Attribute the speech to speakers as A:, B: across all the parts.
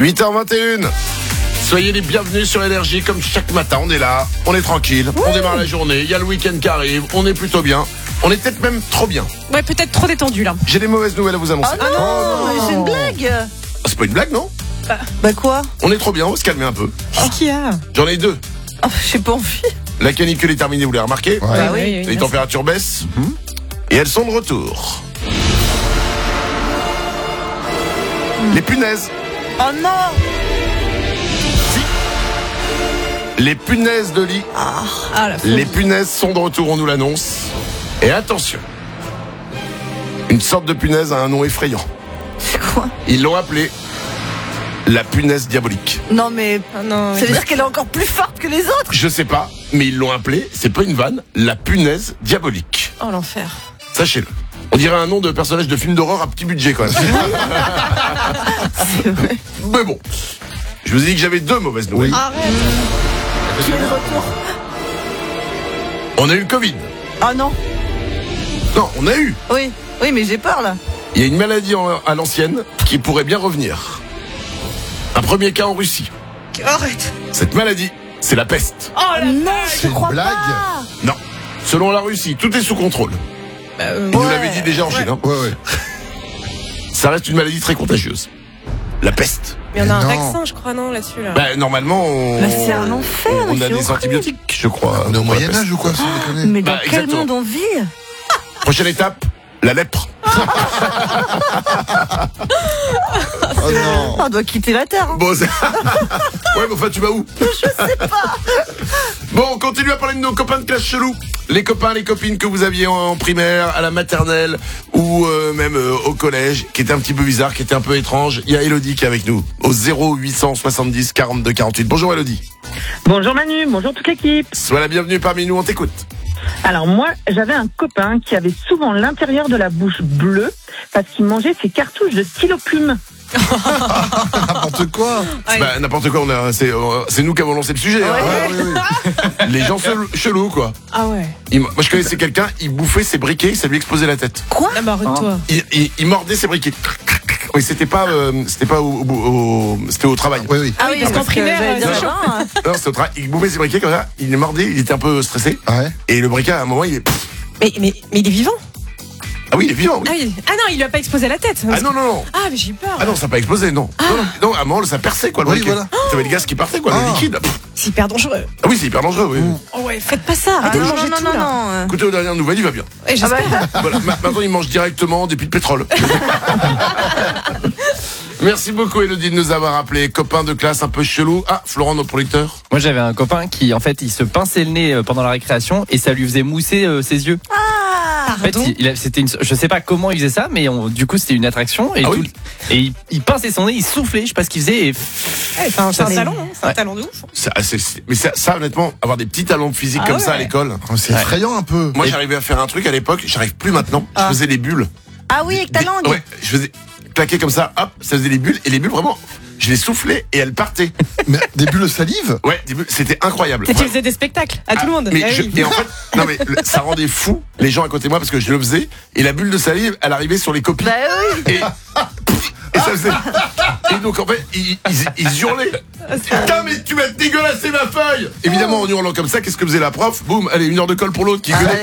A: 8h21. Soyez les bienvenus sur Énergie, comme chaque matin, on est là, on est tranquille, on démarre la journée, il y a le week-end qui arrive, on est plutôt bien, on est peut-être même trop bien.
B: Ouais, peut-être trop détendu là.
A: J'ai des mauvaises nouvelles à vous annoncer.
C: Ah non, mais c'est une blague.
A: Ah, c'est pas une blague, non?
C: Bah quoi?
A: On est trop bien, on va se calmer un peu.
B: Qu'est-ce qu'il y a?
A: J'en ai deux.
C: J'ai pas envie.
A: La canicule est terminée, vous l'avez remarqué?
C: Bah oui.
A: Les températures baissent et elles sont de retour. Les punaises.
C: Oh non.
A: Les punaises de lit.
B: Ah, la folie.
A: Les punaises sont de retour, on nous l'annonce. Et attention, une sorte de punaise a un nom effrayant.
C: C'est quoi?
A: Ils l'ont appelée la punaise diabolique.
C: Non mais
B: Ah non,
C: ça veut dire qu'elle est encore plus forte que les autres.
A: Je sais pas, mais ils l'ont appelée, c'est pas une vanne, la punaise diabolique.
B: Oh l'enfer.
A: Sachez-le. On dirait un nom de personnage de film d'horreur à petit budget quand même.
C: C'est vrai.
A: Mais bon, je vous ai dit que j'avais deux mauvaises nouvelles.
B: Arrête.
C: Qui est de retour?
A: On a eu le Covid.
C: Ah non.
A: Non, on a eu.
C: Oui, mais j'ai peur là.
A: Il y a une maladie à l'ancienne qui pourrait bien revenir. Un premier cas en Russie.
B: Arrête.
A: Cette maladie, c'est la peste.
B: Oh la
C: Non,
D: C'est
C: je
D: une
C: crois
D: blague.
C: pas.
A: Non. Selon la Russie, tout est sous contrôle. Ils nous l'avaient dit déjà en Chine. Hein.
D: Ouais.
A: Ça reste une maladie très contagieuse. La peste.
B: Mais on a un
D: Non.
B: vaccin, je crois, non, là-dessus là.
A: Bah, normalement,
C: Bah, c'est un enfer,
A: on a
C: c'est
A: des
C: horrible.
A: antibiotiques, je crois.
D: On est au
A: pour la
D: Moyen-Âge
A: peste.
D: ou quoi, sans déconner?
C: Mais dans
A: Bah,
C: quel
A: exactement.
C: monde on vit?
A: Prochaine étape, la lèpre.
D: Oh non.
C: On doit quitter la Terre. Hein.
A: Bon, ouais, mais enfin, tu vas où? Je sais pas. Bon, on continue à parler de nos copains de classe chelou. Les copains, les copines que vous aviez en primaire, à la maternelle ou même au collège, qui étaient un petit peu bizarres, qui étaient un peu étranges. Il y a Elodie qui est avec nous, au 0870 42 48. Bonjour Elodie.
E: Bonjour Manu, bonjour toute l'équipe.
A: Sois la bienvenue parmi nous, on t'écoute.
E: Alors moi, j'avais un copain qui avait souvent l'intérieur de la bouche bleue parce qu'il mangeait ses cartouches de stylo plume.
D: N'importe quoi.
B: Ouais.
A: Bah, n'importe quoi, c'est nous qui avons lancé le sujet. hein.
D: Ouais.
A: Les gens chelous, quoi.
B: Ah ouais.
A: Moi, je connaissais quelqu'un, il bouffait ses briquets, ça lui explosait la tête.
C: Quoi?
B: Ah bah arrête-toi.
A: Il mordait ses briquets. Oui, c'était pas c'était au travail.
D: Oui.
B: Ah oui, parce qu'en primaire,
C: j'allais dire,
B: c'est chaud.
C: non, hein.
A: Non, c'était au travail. Il bouffait ses briquets comme ça, il les mordait, il était un peu stressé.
D: Ouais.
A: Et le briquet, à un moment, il est...
B: Mais il est vivant.
A: Ah oui, il est vivant, oui.
B: Ah non, il lui a pas explosé la tête.
A: Ah non.
B: Ah mais j'ai eu peur.
A: Ah non, ça n'a pas explosé, non. Non, à un moment, ça perçait, quoi, le
D: Oui,
A: briquet.
D: voilà.
A: T'avais le gaz qui partait, quoi, le liquide.
B: C'est hyper dangereux.
A: Ah oui, c'est hyper dangereux, oui.
B: Oh ouais, faites pas ça.
C: Ah
B: Arrêtez de
C: non,
B: manger
C: non,
B: tout
C: non,
B: là.
C: non.
A: Écoutez, aux dernières nouvelles, il va bien.
B: Ouais, j'espère.
A: Voilà, maintenant, il mange directement des puits de pétrole. Merci beaucoup, Elodie, de nous avoir appelés. Copain de classe un peu chelou. Ah, Florent, notre producteur.
F: Moi j'avais un copain qui en fait il se pinçait le nez pendant la récréation et ça lui faisait mousser ses yeux. En fait, je sais pas comment il faisait ça, mais du coup c'était une attraction et,
A: Ah
F: tout,
A: oui.
F: et il pinçait son nez, il soufflait, je sais pas ce qu'il faisait. Et
B: Ouais, c'est un talent, hein. C'est un
F: Ouais.
B: talent de ouf.
A: Mais ça, honnêtement, avoir des petits talents de physique
B: Ah
A: comme ça à
B: ouais.
A: l'école.
D: Oh, c'est effrayant un peu.
A: Moi, j'arrivais à faire un truc à l'époque, j'arrive plus maintenant. Je faisais des bulles.
C: Ah oui, avec ta langue.
A: Ouais, je faisais claquer comme ça, hop, ça faisait des bulles. Et les bulles, vraiment, je les soufflais et elles partaient.
D: Mais des bulles de salive?
A: Ouais, des bulles, c'était incroyable.
B: Tu faisais des spectacles à tout le monde.
A: Mais
B: Ah oui.
A: et en fait, non mais ça rendait fou les gens à côté de moi parce que je le faisais et la bulle de salive, elle arrivait sur les copies.
C: Bah oui.
A: Et ça faisait. Et donc en fait, ils hurlaient. Putain, mais tu m'as dégueulassé ma feuille. Évidemment, en hurlant comme ça, qu'est-ce que faisait la prof? Boum, allez, 1 heure de colle pour l'autre qui gueulait.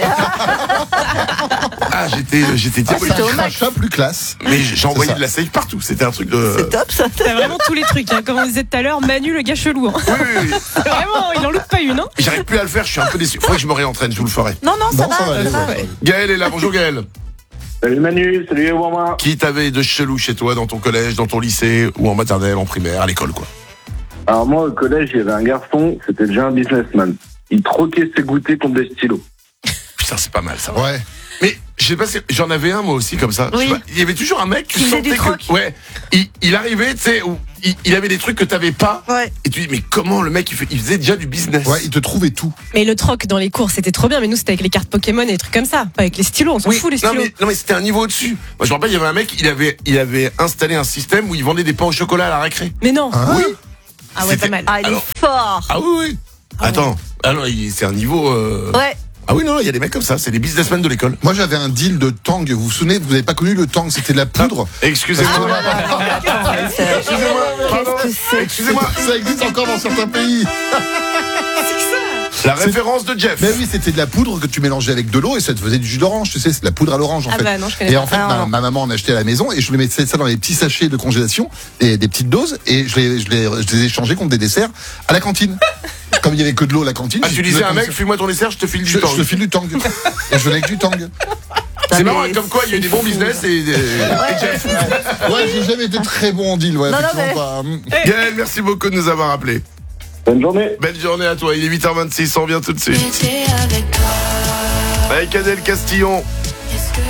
A: Ah, j'étais diabolique.
D: C'est un crachat plus classe.
A: Mais j'ai envoyé
D: ça.
A: de la salive partout. C'était un truc de.
C: C'est top ça.
B: T'as vraiment tous les trucs, hein. Comme on disait tout à l'heure, Manu le gars chelou. Hein.
A: Oui.
B: Vraiment, il en loupe pas une. Hein.
A: J'arrive plus à le faire. Je suis un peu déçu. Faudrait que je me réentraîne. Je vous le ferai.
C: Non, ça
D: Non, ça va
C: va.
D: aller.
C: ça va.
D: ouais.
A: Gaël est là. Bonjour Gaël.
E: Salut Manu, salut Wawa.
A: Qui t'avait de chelou chez toi, dans ton collège, dans ton lycée ou en maternelle, en primaire, à l'école, quoi?
G: Alors moi au collège il y avait un garçon, c'était déjà un businessman. Il troquait ses goûters contre des stylos.
A: Putain, c'est pas mal ça.
D: Ouais.
A: Mais je sais pas si j'en avais un moi aussi comme ça. Je sais
C: Oui.
A: pas, il y avait toujours un mec qui
C: Qui faisait
A: sentait
C: du troc.
A: que ouais, il arrivait, tu sais, où il avait des trucs que t'avais pas.
C: Ouais.
A: Et tu dis mais comment le mec il faisait déjà du business.
D: Ouais, il te trouvait tout.
B: Mais le troc dans les cours, c'était trop bien. Mais nous, c'était avec les cartes Pokémon et des trucs comme ça. Pas avec les stylos. On s'en fout, les
A: non
B: stylos.
A: mais c'était un niveau au-dessus. Moi je me rappelle, il y avait un mec, il avait installé un système où il vendait des pains au chocolat à la récré.
B: Mais non.
D: Hein?
A: Oui.
B: Ah ouais,
A: C'était-
B: pas mal.
C: Ah, il
A: Alors-
C: est fort.
A: Ah oui. Attends. Alors c'est un niveau.
C: Ouais.
A: Ah oui non, il y a des mecs comme ça, c'est des businessmen de l'école.
D: Moi, j'avais un deal de Tang. Vous vous souvenez, vous n'avez pas connu le Tang, c'était de la poudre.
A: Excusez-moi.
C: Excusez-moi.
A: Pardon.
C: Qu'est-ce que
A: excusez-moi.
D: Ça existe encore dans certains pays.
A: La référence de Jeff.
D: Mais oui, c'était de la poudre que tu mélangeais avec de l'eau et ça te faisait du jus d'orange, tu sais, c'est de la poudre à l'orange en
B: Ah
D: fait.
B: bah non, je connais
D: Et
B: pas.
D: en fait,
C: Ah, non.
D: ma maman en achetait à la maison et je lui mettais ça dans les petits sachets de congélation et des petites doses et je les échangeais contre des desserts à la cantine. Comme il y avait que de l'eau à la cantine.
A: Ah,
D: j'ai
A: tu
D: dit,
A: disais à un mec, file-moi ton dessert, je te file du temps.
D: je te file du tang. Et je venais avec du tang.
A: C'est marrant,
C: mais
A: comme quoi il y a eu des bons business et Jeff.
D: Ouais, j'ai jamais été très bon en deal, ouais,
C: Non,
D: effectivement pas.
A: Gaël, merci beaucoup de nous avoir appelés.
G: Bonne journée.
A: Belle journée à toi, il est 8h26, on revient tout de suite.
H: J'étais avec toi.
A: Avec Adèle Castillon.
H: Qu'est-ce que